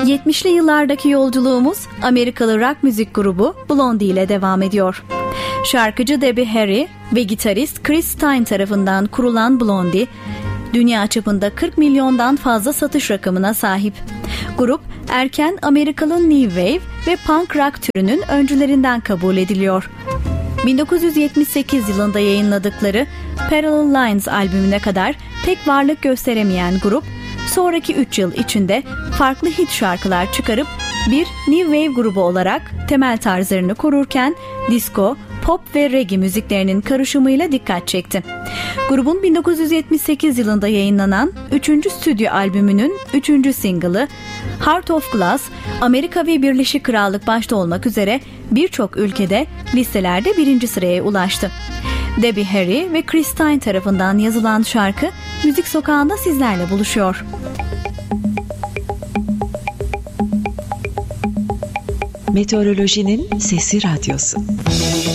70'li yıllardaki yolculuğumuz Amerikalı rock müzik grubu Blondie ile devam ediyor. Şarkıcı Debbie Harry ve gitarist Chris Stein tarafından kurulan Blondie, dünya çapında 40 milyondan fazla satış rakamına sahip. Grup, erken Amerikalı New Wave ve Punk Rock türünün öncülerinden kabul ediliyor. 1978 yılında yayınladıkları Parallel Lines albümüne kadar pek varlık gösteremeyen grup, sonraki 3 yıl içinde farklı hit şarkılar çıkarıp bir New Wave grubu olarak temel tarzlarını korurken disco, pop ve reggae müziklerinin karışımıyla dikkat çekti. Grubun 1978 yılında yayınlanan 3. stüdyo albümünün 3. single'ı Heart of Glass, Amerika ve Birleşik Krallık başta olmak üzere birçok ülkede listelerde 1. sıraya ulaştı. Debbie Harry ve Chris Stein tarafından yazılan şarkı Müzik Sokağı'nda sizlerle buluşuyor. Meteorolojinin Sesi Radyosu.